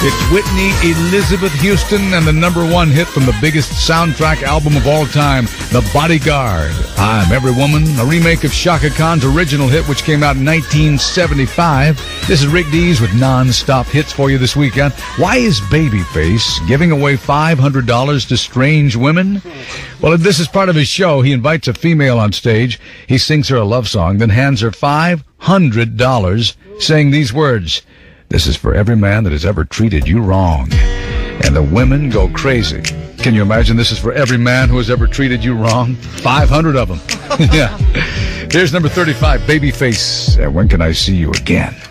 It's Whitney Elizabeth Houston and the #1 hit from the biggest soundtrack album of all time, The Bodyguard. I'm Every Woman, a remake of Chaka Khan's original hit, which came out in 1975. This is Rick Dees with non-stop hits for you this weekend. Why is Babyface giving away $500 to strange women? Well, this is part of his show. He invites a female on stage. He sings her a love song, then hands her $500, saying these words: "This is for every man that has ever treated you wrong." And the women go crazy. Can you imagine? This is for every man who has ever treated you wrong? 500 of them. Yeah. Here's number 35, Babyface. When Can I See You Again?